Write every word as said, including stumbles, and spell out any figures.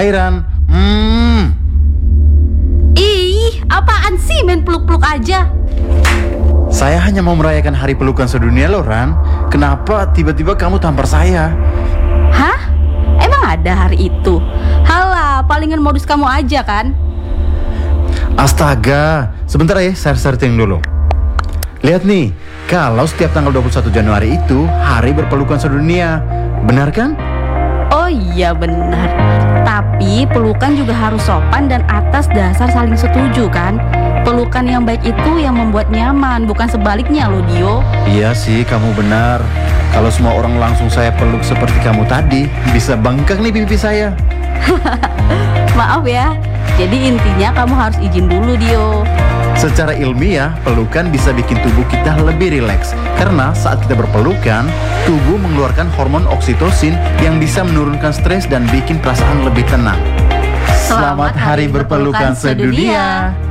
Hai Ran. Hmm. Ih, apaan sih main peluk-peluk aja? Saya hanya mau merayakan hari pelukan sedunia loh Ran. Kenapa tiba-tiba kamu tampar saya? Hah? Emang ada hari itu? Halah, palingan modus kamu aja kan? Astaga, sebentar ya, saya searching dulu. Lihat nih, kalau setiap tanggal dua puluh satu Januari itu hari berpelukan sedunia. Benar kan? Oh iya benar. Tapi pelukan juga harus sopan dan atas dasar saling setuju kan? Pelukan yang baik itu yang membuat nyaman, bukan sebaliknya loh Dio. Iya sih, kamu benar. Kalau semua orang langsung saya peluk seperti kamu tadi, bisa bengkak nih pipi saya. Maaf ya. Jadi intinya kamu harus izin dulu Dio. Secara ilmiah, pelukan bisa bikin tubuh kita lebih rileks. Karena saat kita berpelukan, tubuh mengeluarkan hormon oksitosin yang bisa menurunkan stres dan bikin perasaan lebih tenang. Selamat Hari Berpelukan Sedunia.